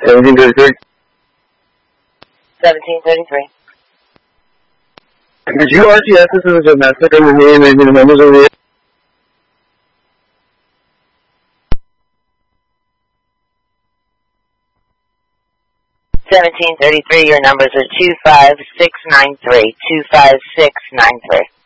1733. 1733. Did you RTS this is a domestic and the members of the 1733, your numbers are 25693. 25693.